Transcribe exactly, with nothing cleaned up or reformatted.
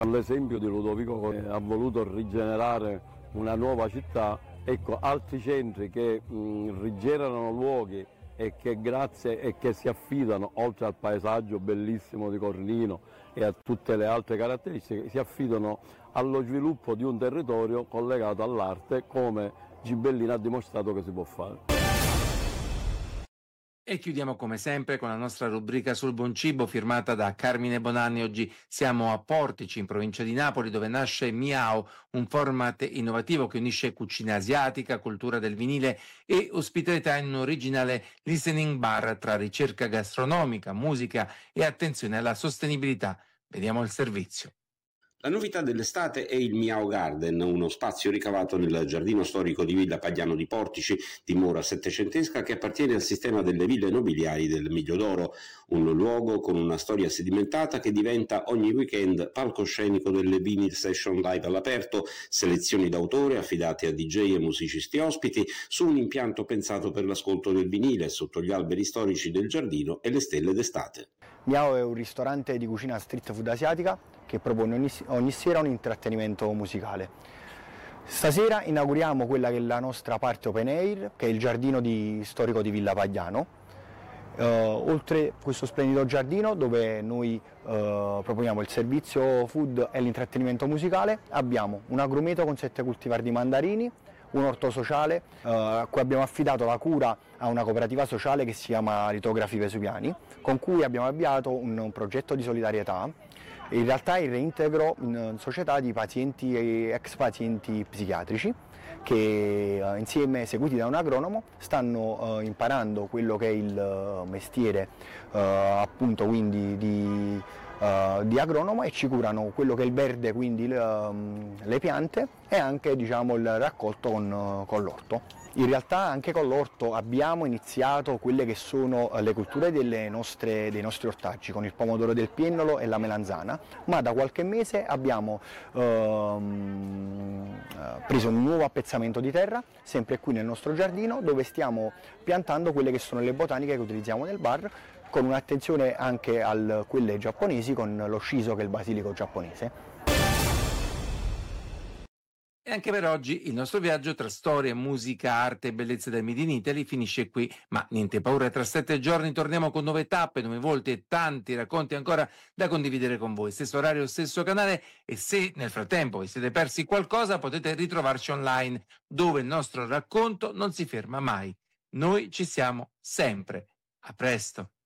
L'esempio di Ludovico che ha voluto rigenerare una nuova città, ecco, altri centri che mh, rigenerano luoghi e che grazie e che si affidano, oltre al paesaggio bellissimo di Cornino e a tutte le altre caratteristiche, si affidano allo sviluppo di un territorio collegato all'arte, come Gibellina ha dimostrato che si può fare. E chiudiamo come sempre con la nostra rubrica sul buon cibo firmata da Carmine Bonanni. Oggi siamo a Portici, in provincia di Napoli, dove nasce Miao, un format innovativo che unisce cucina asiatica, cultura del vinile e ospitalità in un originale listening bar tra ricerca gastronomica, musica e attenzione alla sostenibilità. Vediamo il servizio. La novità dell'estate è il Miao Garden, uno spazio ricavato nel giardino storico di Villa Pagliano di Portici, dimora settecentesca che appartiene al sistema delle ville nobiliari del Miglio d'Oro, un luogo con una storia sedimentata che diventa ogni weekend palcoscenico delle vinyl session live all'aperto, selezioni d'autore affidate a D J e musicisti ospiti su un impianto pensato per l'ascolto del vinile sotto gli alberi storici del giardino e le stelle d'estate. Miao è un ristorante di cucina street food asiatica che propone ogni, ogni sera un intrattenimento musicale. Stasera inauguriamo quella che è la nostra parte open air, che è il giardino di, storico di Villa Pagliano. Uh, oltre questo splendido giardino dove noi uh, proponiamo il servizio food e l'intrattenimento musicale, abbiamo un agrumeto con sette cultivar di mandarini, un orto sociale uh, a cui abbiamo affidato la cura a una cooperativa sociale che si chiama Litografi Vesuviani, con cui abbiamo avviato un, un progetto di solidarietà. In realtà è il reintegro in società di pazienti e ex pazienti psichiatrici che uh, insieme, seguiti da un agronomo, stanno uh, imparando quello che è il uh, mestiere uh, appunto quindi di, uh, di agronomo e ci curano quello che è il verde, quindi le, um, le piante e anche diciamo il raccolto con, uh, con l'orto. In realtà anche con l'orto abbiamo iniziato quelle che sono le colture delle nostre, dei nostri ortaggi, con il pomodoro del piennolo e la melanzana, ma da qualche mese abbiamo ehm, preso un nuovo appezzamento di terra, sempre qui nel nostro giardino, dove stiamo piantando quelle che sono le botaniche che utilizziamo nel bar, con un'attenzione anche a quelle giapponesi, con lo shiso che è il basilico giapponese. E anche per oggi il nostro viaggio tra storia, musica, arte e bellezze del Made in Italy finisce qui, ma niente paura, tra sette giorni torniamo con nuove tappe, nuovi volti e tanti racconti ancora da condividere con voi. Stesso orario, stesso canale, e se nel frattempo vi siete persi qualcosa potete ritrovarci online, dove il nostro racconto non si ferma mai. Noi ci siamo sempre. A presto.